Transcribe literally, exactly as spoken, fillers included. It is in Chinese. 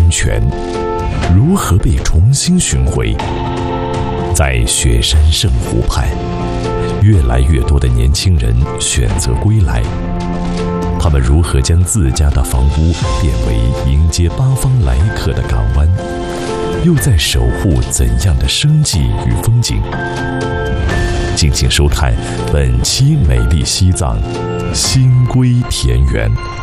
泉如何被重新寻回？在雪山圣湖畔，越来越多的年轻人选择归来。他们如何将自家的房屋变为迎接八方来客的港湾？又在守护怎样的生计与风景？敬请收看本期《美丽西藏》新归田园。